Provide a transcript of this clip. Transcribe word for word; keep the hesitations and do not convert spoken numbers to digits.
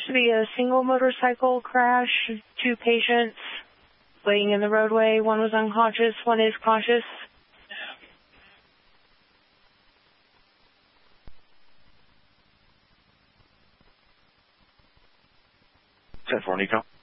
to be a single motorcycle crash. Two patients laying in the roadway. One was unconscious, one is conscious. ten four, Nico.